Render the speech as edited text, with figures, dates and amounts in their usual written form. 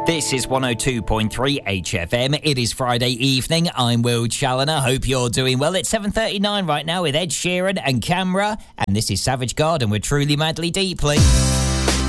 This is 102.3 HFM. It is Friday evening. I'm Will Challoner. Hope you're doing well. It's 7:39 right now with Ed Sheeran and Camera. And this is Savage Garden with Truly Madly Deeply.